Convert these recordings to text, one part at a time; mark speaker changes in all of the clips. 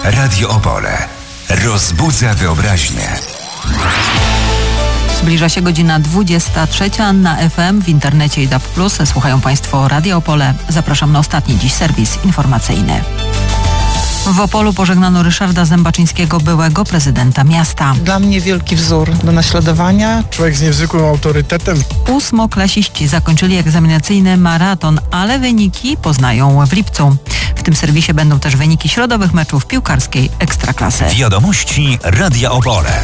Speaker 1: Radio Opole. Rozbudza wyobraźnię.
Speaker 2: Zbliża się godzina 23. Na FM, w internecie i DAB+. Słuchają Państwo Radio Opole. Zapraszam na ostatni dziś serwis informacyjny. W Opolu pożegnano Ryszarda Zębaczyńskiego, byłego prezydenta miasta.
Speaker 3: Dla mnie wielki wzór do naśladowania.
Speaker 4: Człowiek z niezwykłym autorytetem.
Speaker 2: Ósmoklasiści zakończyli egzaminacyjny maraton, ale wyniki poznają w lipcu. W tym serwisie będą też wyniki środowych meczów piłkarskiej Ekstraklasy.
Speaker 1: Wiadomości Radia Opole.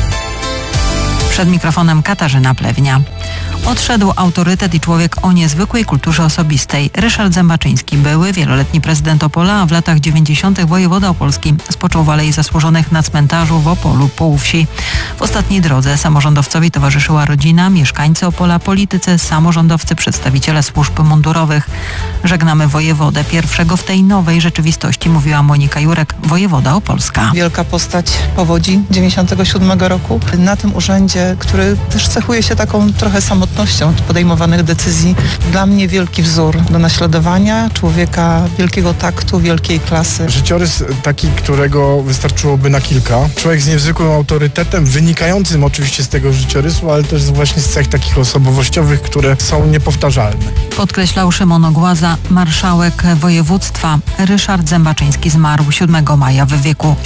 Speaker 2: Przed mikrofonem Katarzyna Plewnia. Odszedł autorytet i człowiek o niezwykłej kulturze osobistej. Ryszard Zębaczyński, były wieloletni prezydent Opola, a w latach 90. wojewoda opolski, spoczął w Alei Zasłużonych na cmentarzu w Opolu, Półwsi. W ostatniej drodze samorządowcowi towarzyszyła rodzina, mieszkańcy Opola, politycy, samorządowcy, przedstawiciele służb mundurowych. Żegnamy wojewodę, pierwszego w tej nowej rzeczywistości, mówiła Monika Jurek, wojewoda opolska.
Speaker 3: Wielka postać powodzi 97 roku. Na tym urzędzie, który też cechuje się taką trochę samotnością podejmowanych decyzji. Dla mnie wielki wzór do naśladowania, człowieka wielkiego taktu, wielkiej klasy.
Speaker 4: Życiorys taki, którego wystarczyłoby na kilka. Człowiek z niezwykłym autorytetem, wynikającym oczywiście z tego życiorysu, ale też właśnie z cech takich osobowościowych, które są niepowtarzalne.
Speaker 2: Podkreślał Szymon Ogłaza, marszałek województwa. Ryszard Zębaczyński zmarł 7 maja w wieku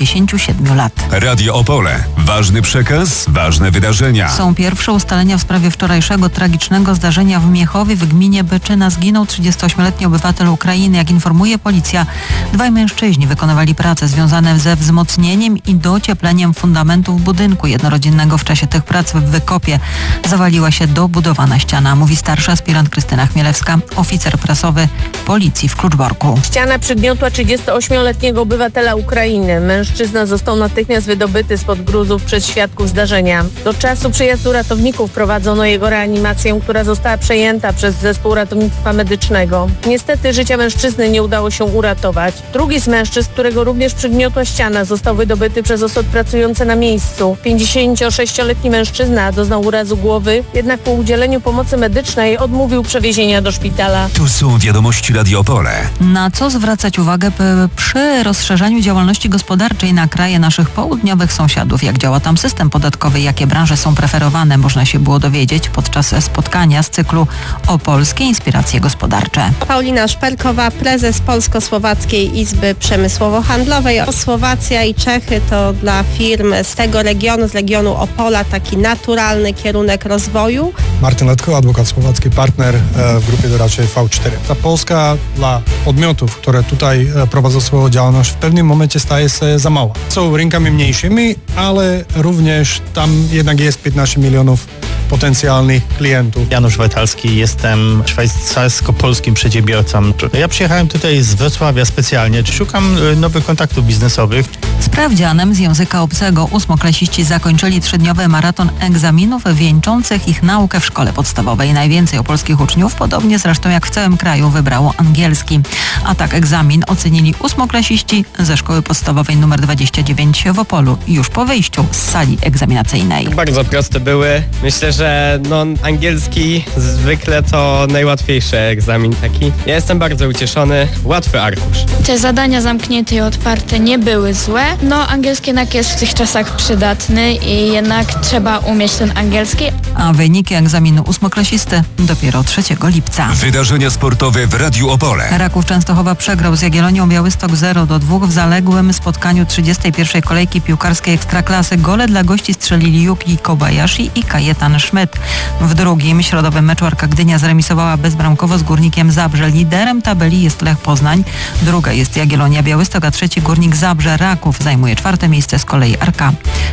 Speaker 2: 77 lat.
Speaker 1: Radio Opole. Ważny przekaz, ważne wydarzenia.
Speaker 2: Są pierwsze ustalenia w sprawie wczorajszego tragicznego zdarzenia w Miechowie w gminie Byczyna. Zginął 38-letni obywatel Ukrainy. Jak informuje policja, dwaj mężczyźni wykonywali prace związane ze wzmocnieniem i dociepleniem fundamentów budynku jednorodzinnego. W czasie tych prac w wykopie zawaliła się dobudowana ściana, mówi starszy aspirant Krystyna Chmielewska, oficer prasowy policji w Kluczborku.
Speaker 5: Ściana przygniotła 38-letniego obywatela Ukrainy. Mężczyzna został natychmiast wydobyty spod gruzów przez świadków zdarzenia. Do czasu przyjazdu ratowników prowadzono jego reanimację, która została przejęta przez zespół ratownictwa medycznego. Niestety życia mężczyzny nie udało się uratować. Drugi z mężczyzn, którego również przygniotła ściana, został wydobyty przez osoby pracujące na miejscu. 56-letni mężczyzna doznał urazu głowy, jednak po udzieleniu pomocy medycznej odmówił przewiezienia do szpitala.
Speaker 1: Tu są wiadomości Radio Opole.
Speaker 2: Na co zwracać uwagę przy rozszerzaniu działalności gospodarczej na kraje naszych południowych sąsiadów? Jak działa tam system podatkowy? Jakie branże są preferowane? Można się było dowiedzieć podczas spotkania z cyklu Opolskie Inspiracje Gospodarcze.
Speaker 6: Paulina Szperkowa, prezes Polsko-Słowackiej Izby Przemysłowo-Handlowej. Słowacja i Czechy to dla firm z tego regionu, z regionu Opola, taki naturalny kierunek rozwoju.
Speaker 7: Martin Letko, adwokat słowacki, partner w grupie doradczej V4. Ta Polska dla podmiotów, które tutaj prowadzą swoją działalność, w pewnym momencie staje się za mała. Są rynkami mniejszymi, ale również tam jednak jest 15 milionów potencjalnych klientów.
Speaker 8: Janusz Wojtalski, jestem szwajcarsko-polskim przedsiębiorcą. Ja przyjechałem tutaj z Wrocławia specjalnie. Szukam nowych kontaktów biznesowych.
Speaker 2: Sprawdzianem z języka obcego ósmoklasiści zakończyli 3-dniowy maraton egzaminów wieńczących ich naukę w szkole podstawowej. Najwięcej opolskich uczniów, podobnie zresztą jak w całym kraju, wybrało angielski. A tak egzamin ocenili ósmoklasiści ze szkoły podstawowej nr 29 w Opolu już po wyjściu z sali egzaminacyjnej.
Speaker 9: Bardzo proste były. Myślę, że angielski zwykle to najłatwiejszy egzamin taki. Ja jestem bardzo ucieszony. Łatwy arkusz.
Speaker 10: Te zadania zamknięte i otwarte nie były złe. Angielski jednak jest w tych czasach przydatny i jednak trzeba umieć ten angielski.
Speaker 2: A wyniki egzaminu ósmoklasisty dopiero 3 lipca.
Speaker 1: Wydarzenia sportowe w Radiu Opole.
Speaker 2: Raków Częstochowa przegrał z Jagiellonią Białystok 0-2 w zaległym spotkaniu 31. kolejki piłkarskiej Ekstraklasy. Gole dla gości strzelili Yuki Kobayashi i Kajetan Schmidt. W drugim środowym meczu Arka Gdynia zremisowała bezbramkowo z Górnikiem Zabrze. Liderem tabeli jest Lech Poznań, druga jest Jagiellonia Białystok, a trzeci Górnik Zabrze. Raków zajmuje 4. miejsce, z kolei Arka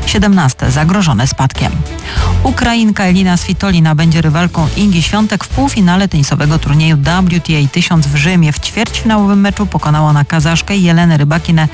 Speaker 2: 17. zagrożone spadkiem. Ukrainka Elina Svitolina będzie rywalką Ingi Świątek w półfinale tenisowego turnieju WTA 1000 w Rzymie. W ćwierćfinałowym meczu pokonała ona Kazaszkę Jelenę Rybakinę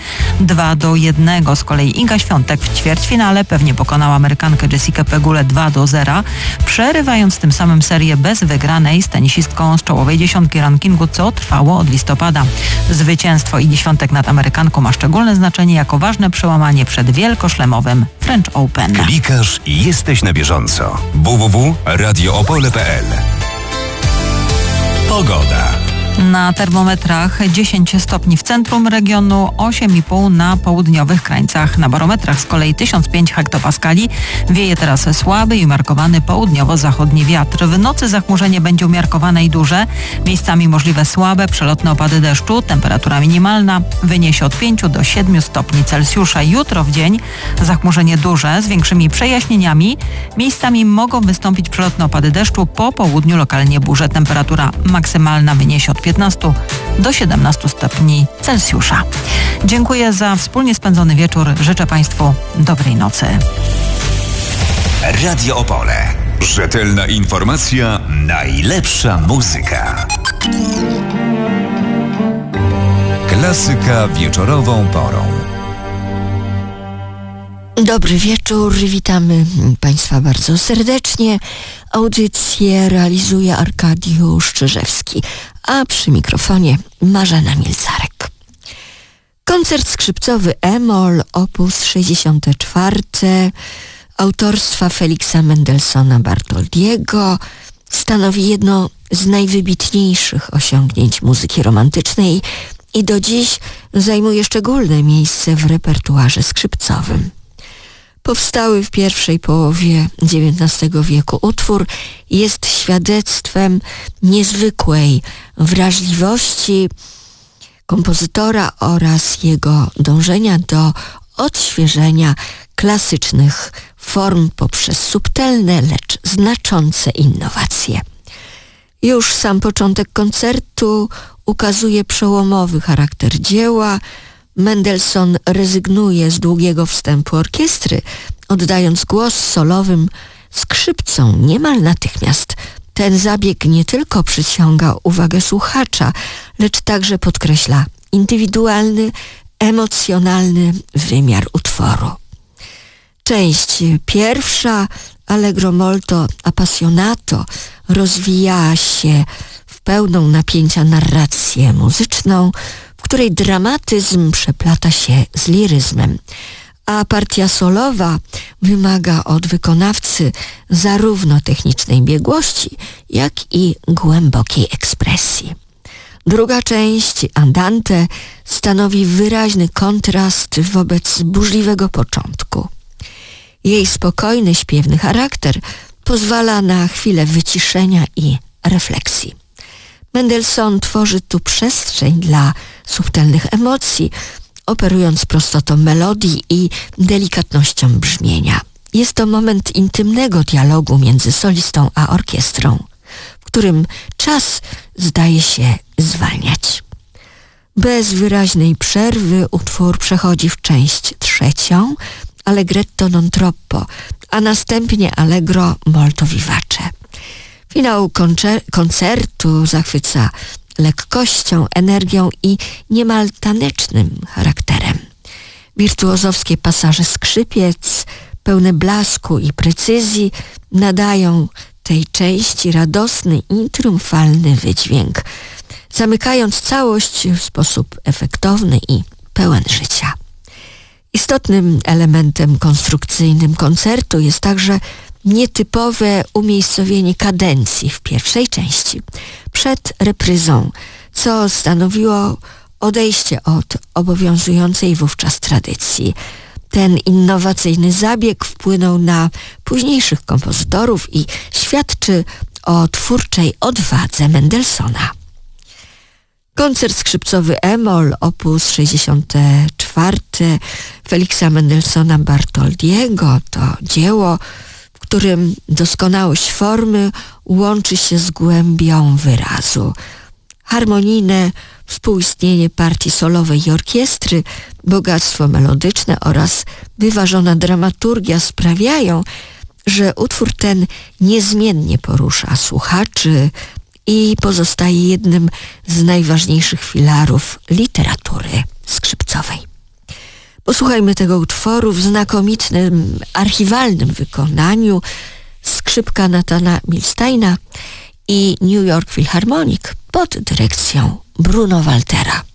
Speaker 2: 2-1. Z kolei Inga Świątek w ćwierćfinale pewnie pokonała Amerykankę Jessikę Pegulę 2-0, przerywając tym samym serię bez wygranej z tenisistką z czołowej dziesiątki rankingu, co trwało od listopada. Zwycięstwo Igi Świątek nad Amerykanką ma szczególne znaczenie jako ważne przełamanie przed wielkoszlemowym French Open.
Speaker 1: Klikasz i jesteś na bieżąco. www.radioopole.pl. Pogoda.
Speaker 2: Na termometrach 10 stopni w centrum regionu, 8,5 na południowych krańcach. Na barometrach z kolei 1005 hektopaskali. Wieje teraz słaby i umiarkowany południowo-zachodni wiatr. W nocy zachmurzenie będzie umiarkowane i duże. Miejscami możliwe słabe, przelotne opady deszczu. Temperatura minimalna wyniesie od 5 do 7 stopni Celsjusza. Jutro w dzień zachmurzenie duże z większymi przejaśnieniami. Miejscami mogą wystąpić przelotne opady deszczu. Po południu lokalnie burze. Temperatura maksymalna wyniesie od 15 do 17 stopni Celsjusza. Dziękuję za wspólnie spędzony wieczór. Życzę Państwu dobrej nocy.
Speaker 1: Radio Opole. Rzetelna informacja, najlepsza muzyka. Klasyka wieczorową porą.
Speaker 11: Dobry wieczór, witamy Państwa bardzo serdecznie. Audycję realizuje Arkadiusz Czyżewski, a przy mikrofonie Marzena Mielcarek. Koncert skrzypcowy E-moll op. 64 autorstwa Feliksa Mendelssohna Bartholdiego stanowi jedno z najwybitniejszych osiągnięć muzyki romantycznej i do dziś zajmuje szczególne miejsce w repertuarze skrzypcowym. Powstały w pierwszej połowie XIX wieku utwór jest świadectwem niezwykłej wrażliwości kompozytora oraz jego dążenia do odświeżenia klasycznych form poprzez subtelne, lecz znaczące innowacje. Już sam początek koncertu ukazuje przełomowy charakter dzieła. Mendelssohn rezygnuje z długiego wstępu orkiestry, oddając głos solowym skrzypcom niemal natychmiast. Ten zabieg nie tylko przyciąga uwagę słuchacza, lecz także podkreśla indywidualny, emocjonalny wymiar utworu. Część pierwsza, Allegro molto appassionato, rozwija się w pełną napięcia narrację muzyczną, w której dramatyzm przeplata się z liryzmem, a partia solowa wymaga od wykonawcy zarówno technicznej biegłości, jak i głębokiej ekspresji. Druga część, Andante, stanowi wyraźny kontrast wobec burzliwego początku. Jej spokojny, śpiewny charakter pozwala na chwilę wyciszenia i refleksji. Mendelssohn tworzy tu przestrzeń dla subtelnych emocji, operując prostotą melodii i delikatnością brzmienia. Jest to moment intymnego dialogu między solistą a orkiestrą, w którym czas zdaje się zwalniać. Bez wyraźnej przerwy utwór przechodzi w część trzecią, Allegretto non troppo, a następnie Allegro molto vivace. Finał koncertu zachwyca lekkością, energią i niemal tanecznym charakterem. Wirtuozowskie pasaże skrzypiec, pełne blasku i precyzji, nadają tej części radosny i triumfalny wydźwięk, zamykając całość w sposób efektowny i pełen życia. Istotnym elementem konstrukcyjnym koncertu jest także nietypowe umiejscowienie kadencji w pierwszej części przed repryzą, co stanowiło odejście od obowiązującej wówczas tradycji. Ten innowacyjny zabieg wpłynął na późniejszych kompozytorów i świadczy o twórczej odwadze Mendelssohna. Koncert skrzypcowy E-moll op. 64 Feliksa Mendelssohna Bartholdiego to dzieło, w którym doskonałość formy łączy się z głębią wyrazu. Harmonijne współistnienie partii solowej i orkiestry, bogactwo melodyczne oraz wyważona dramaturgia sprawiają, że utwór ten niezmiennie porusza słuchaczy i pozostaje jednym z najważniejszych filarów literatury skrzypcowej. Posłuchajmy tego utworu w znakomitym, archiwalnym wykonaniu skrzypka Nathana Milsteina i New York Philharmonic pod dyrekcją Bruno Waltera.